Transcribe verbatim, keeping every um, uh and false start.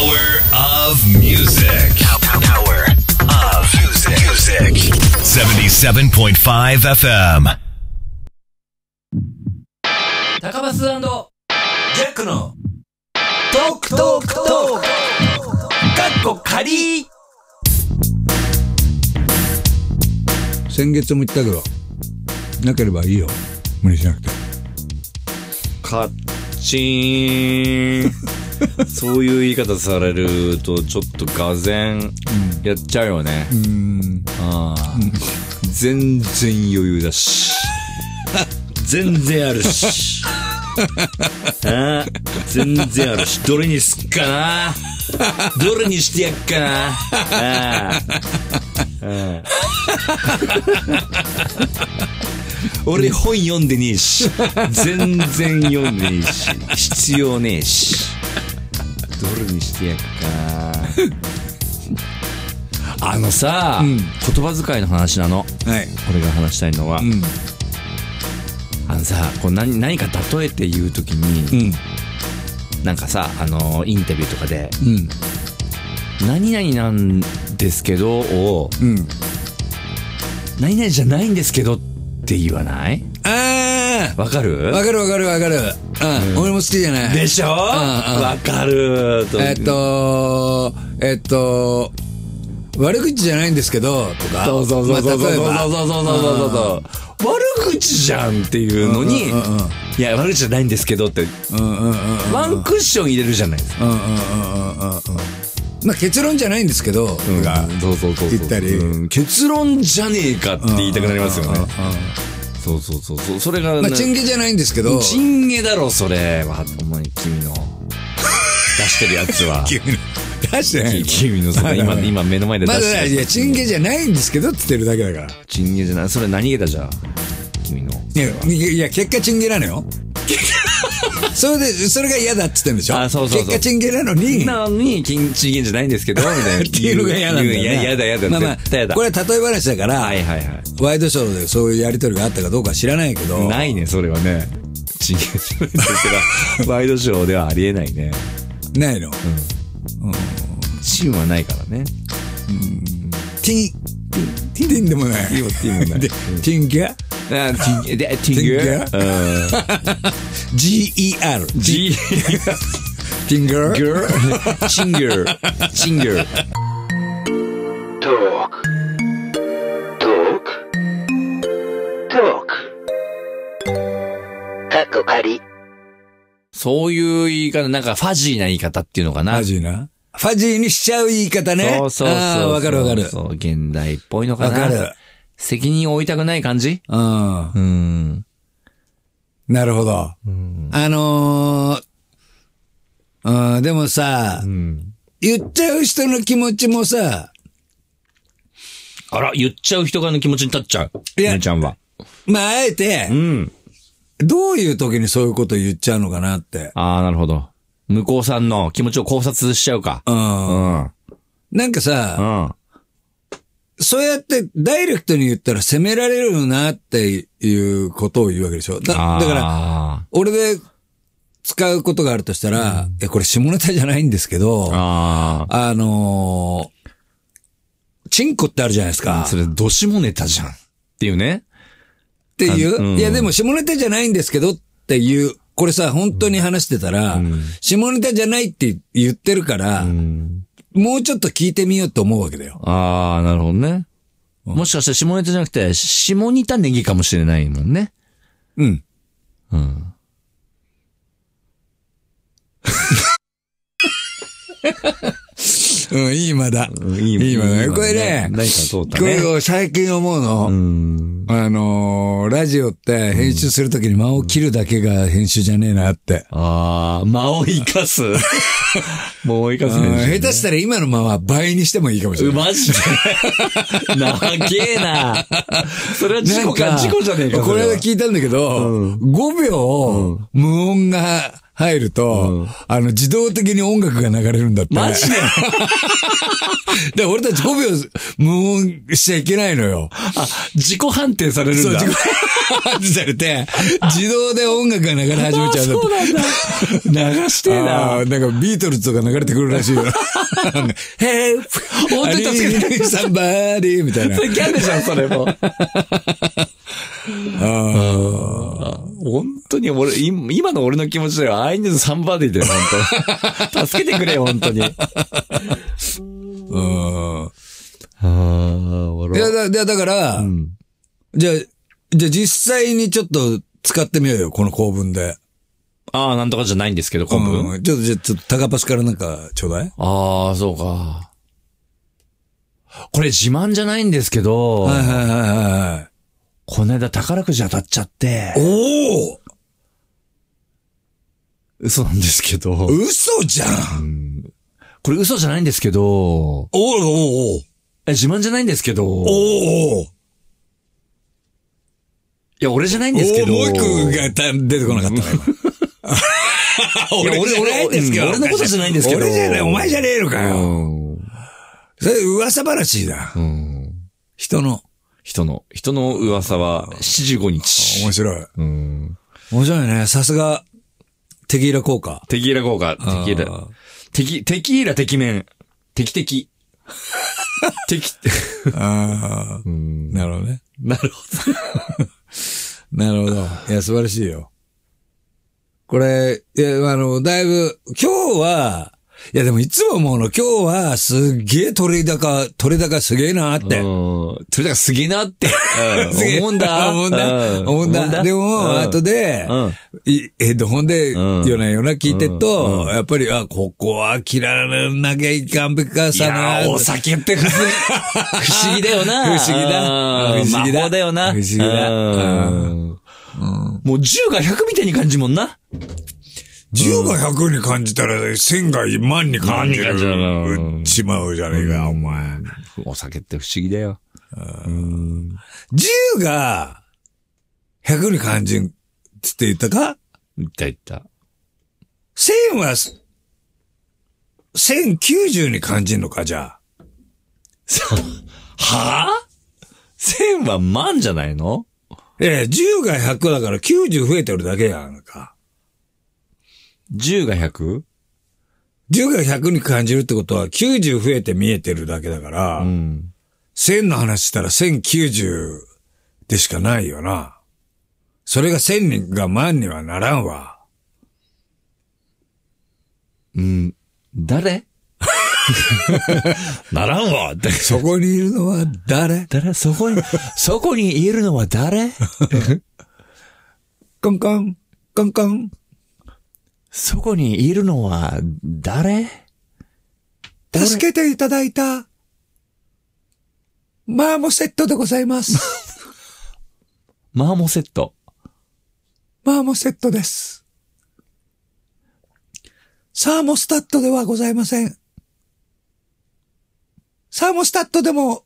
of music. Power of music. seventy-seven point five エフエム. 高松&ジャックのトークトークトークかっこ仮。 先月も言ったけど、なければいいよ、無理しなくて。 カッチーンそういう言い方されるとちょっとがぜんやっちゃうよね。 うーん、 ああ、うん、全然余裕だし全然あるしあ全然あるし、どれにすっかなどれにしてやっかなああ俺本読んでねえし全然読んでねえし必要ねえし、どれにしてやっかなあのさ、うん、言葉遣いの話なの、はい、俺が話したいのは、うん、あのさ、こう 何, 何か例えて言うときに、うん、なんかさ、あのインタビューとかで、うん、何々なんですけどを、うん、何々じゃないんですけどって言わない？ ああ、 わかる？ わかるわかるわかる。うん、俺も好きじゃない。 でしょ？わかる。 えっと、えっと、悪口じゃないんですけど、とか。 そうそうそうそうそうそうそうそうそうそう。悪口じゃんっていうのに、うんうんうん、いや悪口じゃないんですけどって、うんうんうんうん、ワンクッション入れるじゃないですか。うんうんうんうんうん。 まあ結論じゃないんですけど、とか、 うん、そうそうそうそう言ったり、 うん、結論じゃねえかって言いたくなりますよね。そうそうそうそう、それが、 まあチンゲじゃないんですけど、 チンゲだろそれは、お前君の出してるやつは。 君の出してないの？ 君のそれ今今目の前で出してる。 まだいやチンゲじゃないんですけどって言ってるだけだから。 チンゲじゃない、それ何ゲだじゃあ君の。 いやいや結果チンゲなのよ。それでそれが嫌だって言ってるんでしょ。あ、そうそうそう。結果チンゲなのに。 なのにチンゲじゃないんですけどみたいな。 っていうのが嫌なんだよね。 いや嫌だ嫌だ。まあまあこれは例え話だから。 はいはいはい。 ワイドショーでそういうやり取りがあったかどうか知らないけど。 ないねそれはね。チンゲじゃないですけどワイドショーではありえないね。 ないの。 うん。うん、チンはないからね。 うん。ティンティンでもない。ティンもない。ティンゲ？あ、 ティンゲ、ティンゲ？ ジーイーアール。 G。 ティンガー？ ガー？チンガー。チンガー。 トーク。トーク。トーク。かっこ仮。 そういう言い方、なんかファジーな言い方っていうのかな。 ファジーな。ファジーにしちゃう言い方ね。 そうそうそう。ああ、わかるわかる。 そう、現代っぽいのかな。 わかる。 責任を負いたくない感じ？ うん。うん。なるほど。うん、あのー、うん、でもさ、うん、言っちゃう人の気持ちもさ、 あら、言っちゃう人側の気持ちに立っちゃう。いや、姉ちゃんは。 まあ、あえて、うん。どういう時にそういうこと言っちゃうのかなって。 ああ、なるほど。向こうさんの気持ちを考察しちゃうか。うん。うん。 なんかさ、うん。そうやってダイレクトに言ったら責められるなっていうことを言うわけでしょ。だ、だから、俺で使うことがあるとしたら、うん、え、これ下ネタじゃないんですけど、あ, あのー、チンコってあるじゃないですか。 それ、ど下ネタじゃん。っていうね。 っていう、うん、いやでも下ネタじゃないんですけどっていう、これさ、本当に話してたら、うん、下ネタじゃないって言ってるから、うん、もうちょっと聞いてみようと思うわけだよ。 ああ、なるほどね。うん、もしかしたら下ネタじゃなくて、下似たネギかもしれないもんね。 うん。 うん。 うん、いい間だ。 うん、いい間だ。 いい間だ。これね、 何か通ったね。 これを最近思うの。うん、あのー、ラジオって編集するときに間を切るだけが編集じゃねえなって。 うん、ああ、間を生かす。間を生かす編集、ね。 下手したら今の間は倍にしてもいいかもしれない。 マジで長えな。それは事故か、事故じゃねえか。 これ間聞いたんだけど、うん、ごびょう無音が入ると、うん、あの、自動的に音楽が流れるんだって。 マジでで、俺たちごびょう無音しちゃいけないのよ。 あ、自己判定されるんだ。 そう、自己判定されて、自動で音楽が流れ始めちゃうんだって。 そうなんだ。流してえな。 あ、なんかビートルズとか流れてくるらしいよ。ヘイプ本当に助けてサンバーディーみたいな。 それギャグじゃん、それも。 ああ。 本当に俺、今の俺の気持ちだよ。アイヌズサンバーディーだよ、本当。助けてくれよ、本当に。 うん。 ああ、 いや、だ、だだから、うん、じゃあ、じゃあ実際にちょっと使ってみようよ、この構文で。 ああ、なんとかじゃないんですけど、構文。 うん、ちょっと、じゃあ、ちょっと、タカパスからなんか、ちょうだい？ ああ、そうか。これ自慢じゃないんですけど、 はいはいはいはい。 この間宝くじ当たっちゃって。 おお嘘なんですけど。 嘘じゃん、 うん、これ嘘じゃないんですけど。おおおおえ、自慢じゃないんですけど。 おおいや、俺じゃないんですけど。 もう一個が出てこなかったな、今。俺、俺、俺、 俺のことじゃないんですけど。 俺じゃない、お前じゃねえのかよ。それ噂話だ。 うん、 人の。 人の、人の噂はななじゅうごにち。 面白い。 うん、 面白いね。さすが、テキーラ効果。 テキーラ効果。テキーラ。テキ、テキーラ、テキメン。テキテキ。テキ、 ああ、うん。なるほどね。 なるほど。 なるほど。いや、素晴らしいよ。これ、いや、あの、だいぶ、今日は、いやでもいつも思うの、今日はすっげえ取り高、取り高すげえなって。 取り高すげえなって。思うんだ。 思うんだ。思うんだ。でも、後で、え、どほんで、夜な夜な聞いてると、やっぱり、あ、ここは切らなきゃいかんべかさな。 お酒って不思議だよな。 不思議だ。 不思議だ。だよな。 不思議だ。 もうじゅうがひゃくみたいに感じもんな。 じゅうがひゃくに感じたら、せんが万に感じる。うっちまうじゃねえか、お前。 お酒って不思議だよ。 じゅうがひゃくに感じんつって言ったか？ 言った言った。 せんは、せんきゅうじゅうに感じんのか、じゃあ。 はぁ？ せん は万じゃないの？ ええ、じゅうがひゃくだからきゅうじゅう増えてるだけやんか。 じゅうが ひゃく？ じゅうがひゃくに感じるってことはきゅうじゅう増えて見えてるだけだから、うん、せんの話したらせんきゅうじゅうでしかないよな。それがせんが万にはならんわ。 うん、誰ならんわって。 そこにいるのは誰？ 誰？そこに、そこにいるのは誰？ コンコン、コンコン。 そこにいるのは誰？ 助けていただいたマーモセットでございます。 マーモセット。 マーモセットです。サーモスタットではございません。サーモスタットでも